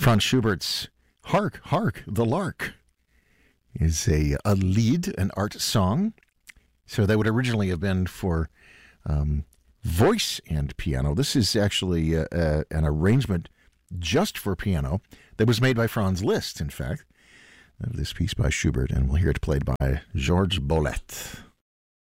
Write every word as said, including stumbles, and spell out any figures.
Franz Schubert's Hark, Hark, the Lark is a, a lied, an art song. So that would originally have been for um, voice and piano. This is actually uh, uh, an arrangement just for piano that was made by Franz Liszt, in fact, of this piece by Schubert, and we'll hear it played by Georges Bolet.